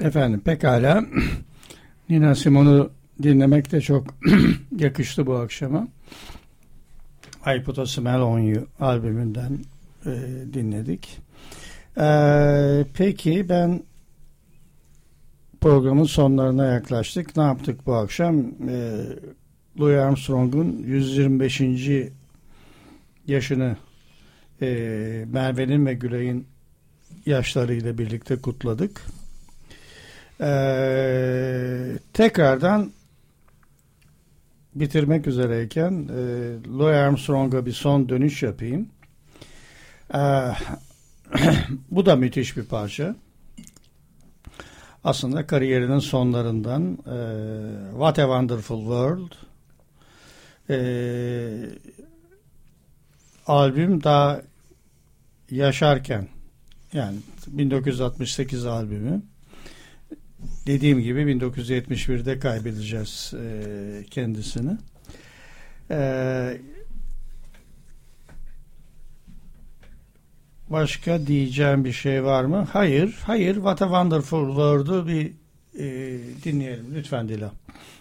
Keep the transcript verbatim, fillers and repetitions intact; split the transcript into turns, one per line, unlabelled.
Efendim pekala. Nina Simone'u dinlemek de çok yakıştı bu akşama. I Put a Smell on You albümünden e, dinledik. E, peki ben programın sonlarına yaklaştık. Ne yaptık bu akşam? E, Louis Armstrong'un yüz yirmi beşinci yaşını e, Merve'nin ve Gülay'ın yaşlarıyla birlikte kutladık. Ee, tekrardan bitirmek üzereyken e, Louis Armstrong'a bir son dönüş yapayım. Ee, bu da müthiş bir parça. Aslında kariyerinin sonlarından e, What a Wonderful World. E, albüm daha yaşarken, yani bin dokuz yüz altmış sekiz albümü. Dediğim gibi bin dokuz yüz yetmiş birde kaybedeceğiz e, kendisini. E, başka diyeceğim bir şey var mı? Hayır. Hayır. What a Wonderful World'u bir e, dinleyelim. Lütfen Dila.